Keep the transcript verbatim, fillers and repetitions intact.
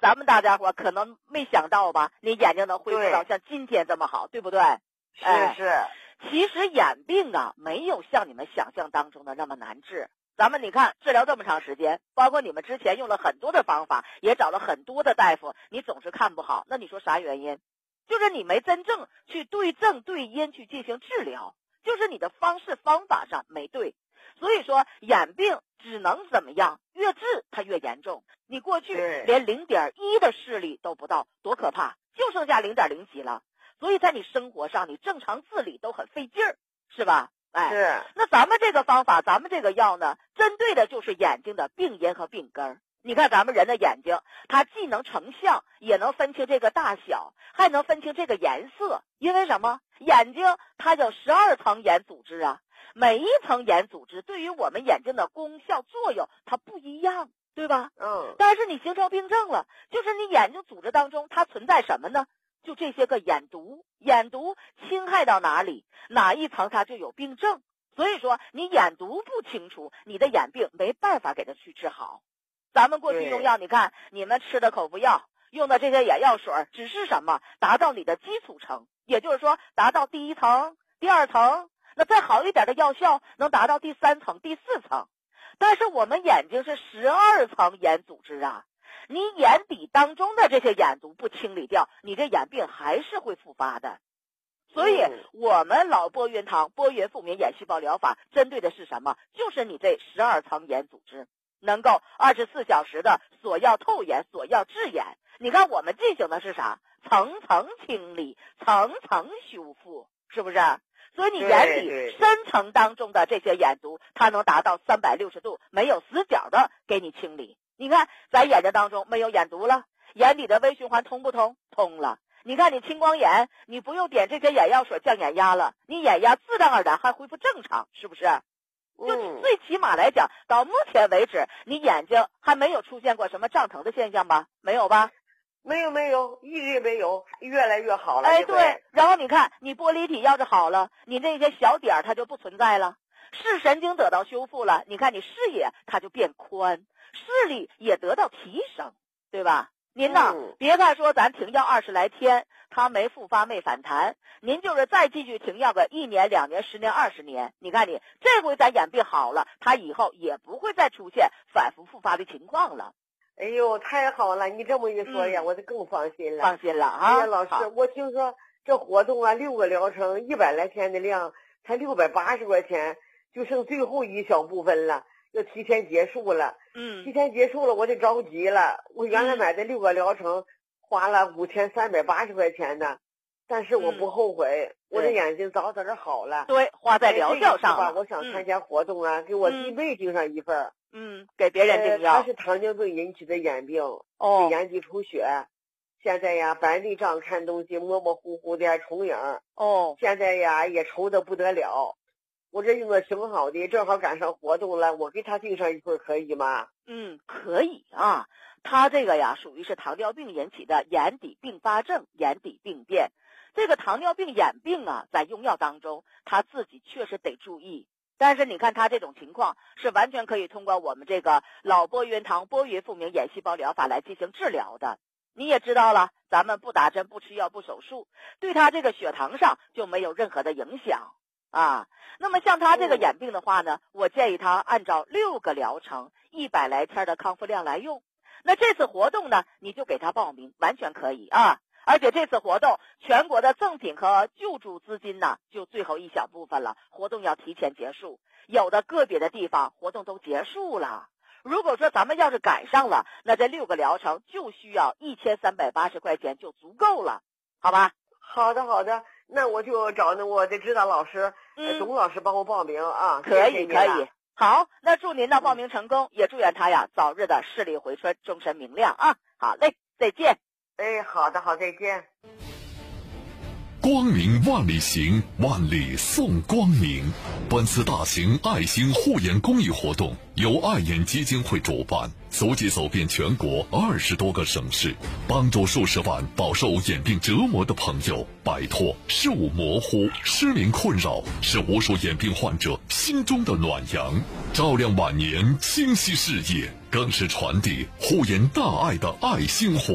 咱们大家伙可能没想到吧，你眼睛能恢复到像今天这么好，对不对？ 是是、哎。 其实眼病啊，没有像你们想象当中的那么难治。咱们你看治疗这么长时间，包括你们之前用了很多的方法，也找了很多的大夫，你总是看不好，那你说啥原因？就是你没真正去对症对因去进行治疗，就是你的方式方法上没对。所以说眼病只能怎么样，越治它越严重。你过去连 零点一 的视力都不到，多可怕，就剩下 零点零 几了。所以在你生活上你正常自理都很费劲儿，是吧？哎， 是。 那咱们这个方法，咱们这个药呢，针对的就是眼睛的病因和病根。你看咱们人的眼睛，它既能成像，也能分清这个大小，还能分清这个颜色。因为什么？眼睛它有十二层眼组织啊，每一层眼组织对于我们眼睛的功效作用它不一样，对吧？ 嗯。 但是你形成病症了，就是你眼睛组织当中它存在什么呢？就这些个眼毒，眼毒侵害到哪里，哪一层它就有病症。所以说你眼毒不清楚，你的眼病没办法给它去治好。咱们过去用药，你看你们吃的口服药，用的这些眼药水，只是什么？达到你的基础层，也就是说达到第一层、第二层，那再好一点的药效能达到第三层、第四层。但是我们眼睛是十二层眼组织啊，你眼底当中的这些眼毒不清理掉，你这眼病还是会复发的。所以我们老波云堂波云复明眼细胞疗法针对的是什么？就是你这十二层眼组织能够二十四小时的索要透眼、索要治眼。你看我们进行的是啥？层层清理，层层修复，是不是？所以你眼底深层当中的这些眼毒，它能达到三百六十度没有死角的给你清理。你看在眼睛当中没有眼毒了，眼底的微循环通不通？通了。你看你青光眼，你不用点这些眼药水降眼压了，你眼压自然而然还恢复正常，是不是？就最起码来讲，到目前为止你眼睛还没有出现过什么胀疼的现象吧？没有吧？ 没有没有，一直没有，越来越好了。 哎，对。然后你看你玻璃体要是好了，你那些小点它就不存在了，视神经得到修复了，你看你视野它就变宽，视力也得到提升，对吧？您呢、嗯、别看说咱停药二十来天它没复发没反弹，您就是再继续停药个一年两年十年二十年，你看你这回咱眼病好了，它以后也不会再出现反复复发的情况了。 哎呦，太好了，你这么一说呀、嗯、我就更放心了。 放心了啊。 哎呀，老师，我听说这活动啊，六个疗程一百来天的量才六百八十块钱，就剩最后一小部分了，要提前结束了。 嗯， 提前结束了，我就着急了。我原来买的六个疗程，花了五千三百八十块钱呢，但是我不后悔，嗯、我的眼睛早早就好了。 对，花在疗效上了。 哎、我想参加活动啊，嗯、给我弟妹订上一份。 嗯，给别人订药。 呃、他是糖尿病引起的眼病，哦，眼底出血。现在呀，白内障看东西模模糊糊的，重影。 哦， 现在呀也愁得不得了。我这用的挺好的，正好赶上活动了，我给他订上一份可以吗？ 嗯，可以啊。他这个呀属于是糖尿病引起的眼底并发症、眼底病变。这个糖尿病眼病啊，在用药当中他自己确实得注意。但是你看他这种情况是完全可以通过我们这个老波云堂波云复明眼细胞疗法来进行治疗的。你也知道了，咱们不打针、不吃药、不手术，对他这个血糖上就没有任何的影响。啊，那么像他这个眼病的话呢，我建议他按照六个疗程一百来天的康复量来用。那这次活动呢，你就给他报名，完全可以啊。而且这次活动全国的赠品和救助资金呢，就最后一小部分了，活动要提前结束。有的个别的地方活动都结束了。如果说咱们要是赶上了，那这六个疗程就需要一千三百八十块钱就足够了，好吧？ 好的好的。那我就找那我的指导老师，嗯，董老师帮我报名啊。 可以可以，好，那祝您的报名成功，嗯、也祝愿他呀早日的视力回春，终身明亮啊！好嘞，再见。 哎，好的好，再见。 光明万里行，万里送光明。本次大型爱心护眼公益活动由爱眼基金会主办，足迹走遍全国二十多个省市，帮助数十万饱受眼病折磨的朋友摆脱视物模糊、失明困扰，是无数眼病患者心中的暖阳，照亮晚年清晰视野，更是传递护眼大爱的爱心火。